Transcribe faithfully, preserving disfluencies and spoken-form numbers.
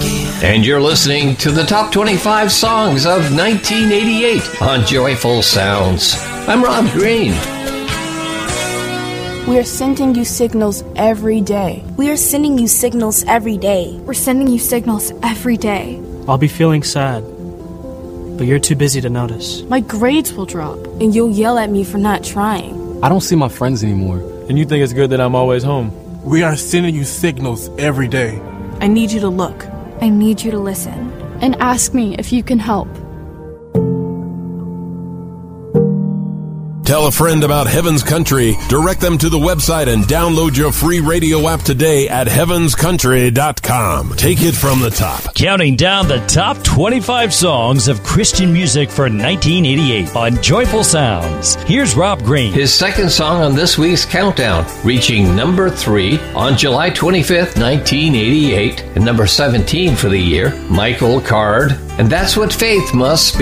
And you're listening to the top twenty-five songs of nineteen eighty-eight on Joyful Sounds. I'm Rob Green. We are sending you signals every day. We are sending you signals every day. We're sending you signals every day. I'll be feeling sad, but you're too busy to notice. My grades will drop, and you'll yell at me for not trying. I don't see my friends anymore. And you think it's good that I'm always home. We are sending you signals every day. I need you to look. I need you to listen. And ask me if you can help. Tell a friend about Heaven's Country. Direct them to the website and download your free radio app today at heavens country dot com. Take it from the top. Counting down the top twenty-five songs of Christian music for nineteen eighty-eight on Joyful Sounds. Here's Rob Green. His second song on this week's countdown, reaching number three on July twenty-fifth, nineteen eighty-eight, and number seventeen for the year, Michael Card. And That's What Faith Must Be.